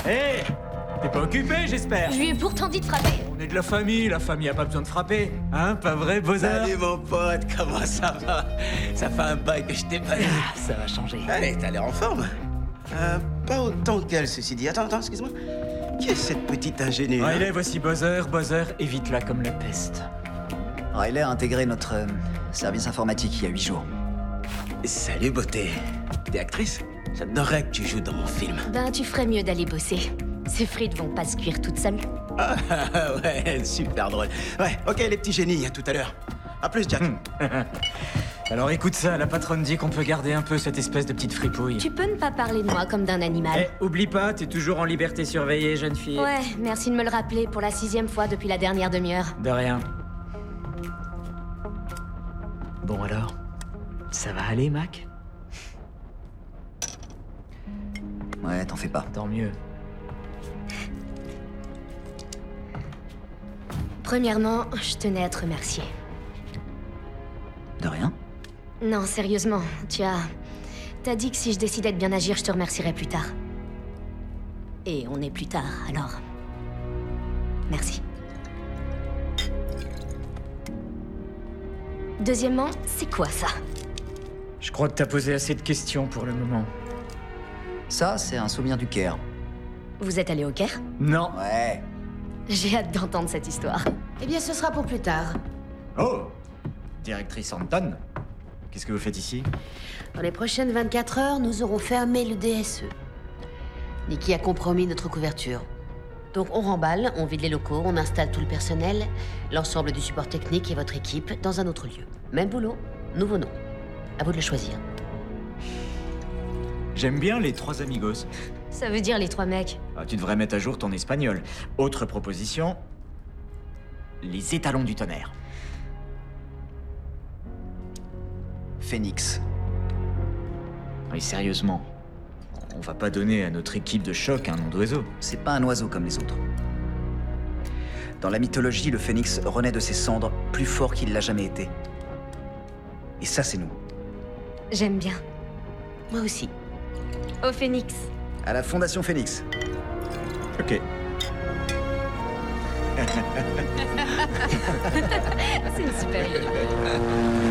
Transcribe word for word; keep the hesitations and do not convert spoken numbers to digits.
Hé, t'es pas occupé, j'espère? Je lui ai pourtant dit de frapper. On est de la famille, la famille a pas besoin de frapper. Hein, pas vrai, Bowser? Salut mon pote, comment ça va? Ça fait un bail que je t'ai pas vu. Ça va changer. Allez, t'as l'air en forme. Euh, pas autant qu'elle, ceci dit. Attends, attends, excuse-moi. Qui est cette petite ingénue? hein Riley, voici Bowser. Bowser, évite-la comme la peste. Riley a intégré notre euh, service informatique il y a huit jours. Salut, beauté. T'es actrice? J'adorerais que tu joues dans mon film. Ben, tu ferais mieux d'aller bosser. Ces frites vont pas se cuire toutes seules. Ah, ouais, super drôle. Ouais, ok, les petits génies, à tout à l'heure. À plus, Jack. Alors écoute ça, la patronne dit qu'on peut garder un peu cette espèce de petite fripouille. Tu peux ne pas parler de moi comme d'un animal. Eh, oublie pas, t'es toujours en liberté surveillée, jeune fille. Ouais, merci de me le rappeler pour la sixième fois depuis la dernière demi-heure. De rien. Bon alors, ça va aller, Mac? Ouais, t'en fais pas. Tant mieux. Premièrement, je tenais à te remercier. De rien. Non, sérieusement, tu as... T'as dit que si je décidais de bien agir, je te remercierais plus tard. Et on est plus tard, alors... Merci. Deuxièmement, c'est quoi ça? Je crois que t'as posé assez de questions pour le moment. Ça, c'est un souvenir du Caire. Vous êtes allé au Caire? Non. Ouais. J'ai hâte d'entendre cette histoire. Eh bien, ce sera pour plus tard. Oh! Directrice Anton, qu'est-ce que vous faites ici? Dans les prochaines vingt-quatre heures, nous aurons fermé le D S E. Nikki a compromis notre couverture. Donc on remballe, on vide les locaux, on installe tout le personnel, l'ensemble du support technique et votre équipe dans un autre lieu. Même boulot, nouveau nom. À vous de le choisir. J'aime bien les trois amigos. Ça veut dire les trois mecs. Ah, tu devrais mettre à jour ton espagnol. Autre proposition, les étalons du tonnerre. Phoenix. Oui, sérieusement, on va pas donner à notre équipe de choc un nom d'oiseau. C'est pas un oiseau comme les autres. Dans la mythologie, le phénix renaît de ses cendres plus fort qu'il l'a jamais été. Et ça, c'est nous. J'aime bien. Moi aussi. Au Phoenix. À la Fondation Phoenix. Ok. C'est une super idée.